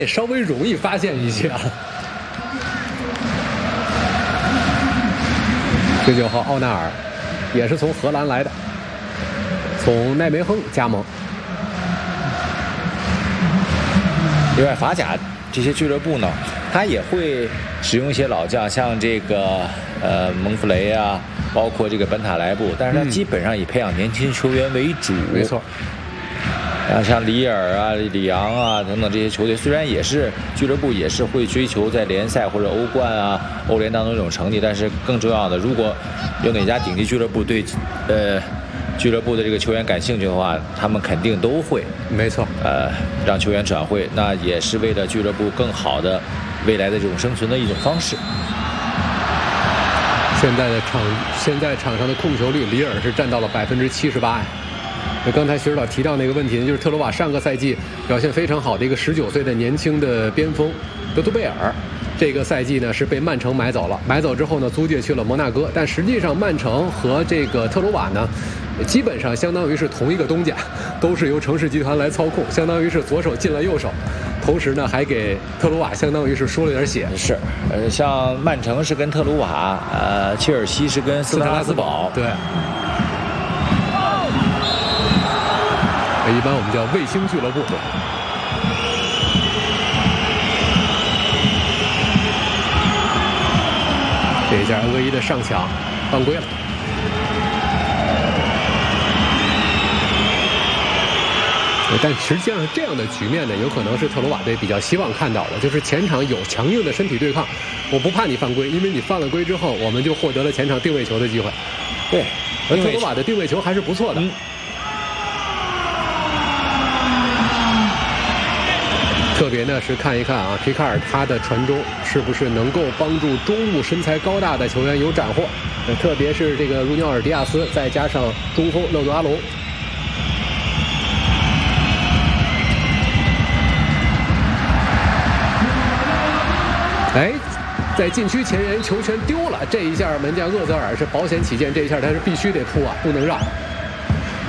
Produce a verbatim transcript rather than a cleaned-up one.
稍微容易发现一些啊。十九号奥纳尔也是从荷兰来的，从奈梅亨加盟。 另外，法甲这些俱乐部呢，他也会使用一些老将，像这个呃蒙弗雷啊，包括这个本塔莱布，但是他基本上以培养年轻球员为主。 嗯、没错。 啊，像里尔啊、里昂啊等等这些球队，虽然也是俱乐部也是会追求在联赛或者欧冠啊、欧联当中这种成绩，但是更重要的，如果有哪家顶级俱乐部对呃俱乐部的这个球员感兴趣的话，他们肯定都会， 没错， 呃，让球员转会，那也是为了俱乐部更好的未来的这种生存的一种方式。 现在的场，现在场上的控球率，里尔是占到了百分之七十八呀。那刚才徐指导提到那个问题呢，就是特鲁瓦上个赛季表现非常好的一个十九岁的年轻的边锋德图贝尔，这个赛季呢是被曼城买走了，买走之后呢租借去了摩纳哥，但实际上曼城和这个特鲁瓦呢基本上相当于是同一个东家，都是由城市集团来操控，相当于是左手进了右手，同时呢还给特鲁瓦相当于是输了点血。 是，呃，像曼城是跟特鲁瓦，呃，切尔西是跟斯特拉斯堡， 对。一般我们叫卫星俱乐部。这一下恩格伊的上抢犯规了。但实际上这样的局面呢，有可能是特鲁瓦队比较希望看到的，就是前场有强硬的身体对抗，我不怕你犯规，因为你犯了规之后，我们就获得了前场定位球的机会。 对， 而特鲁瓦的定位球还是不错的。嗯，特别呢是看一看啊，皮卡尔他的传中是不是能够帮助中路身材高大的球员有斩获，特别是这个卢尼奥尔·迪亚斯，再加上中锋勒诺阿隆。哎，在禁区前沿球权丢了，这一下门将厄泽尔是保险起见，这一下他是必须得扑啊，不能让。